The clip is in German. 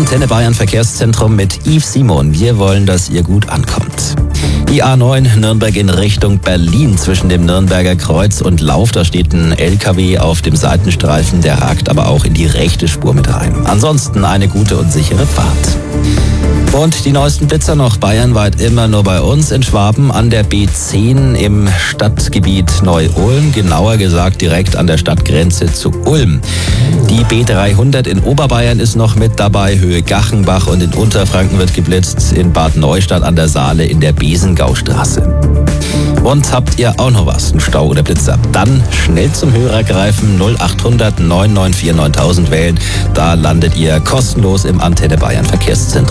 Antenne Bayern Verkehrszentrum mit Yves Simon. Wir wollen, dass ihr gut ankommt. Die A9 Nürnberg in Richtung Berlin zwischen dem Nürnberger Kreuz und Lauf. Da steht ein LKW auf dem Seitenstreifen, der hakt aber auch in die rechte Spur mit rein. Ansonsten eine gute und sichere Fahrt. Und die neuesten Blitzer noch bayernweit immer nur bei uns in Schwaben an der B10 im Stadtgebiet Neu-Ulm, genauer gesagt direkt an der Stadtgrenze zu Ulm. Die B300 in Oberbayern ist noch mit dabei, Höhe Gachenbach, und in Unterfranken wird geblitzt in Bad Neustadt an der Saale in der Besengaustraße. Und habt ihr auch noch was, einen Stau oder Blitzer? Dann schnell zum Hörer greifen, 0800 994 9000 wählen. Da landet ihr kostenlos im Antenne Bayern Verkehrszentrum.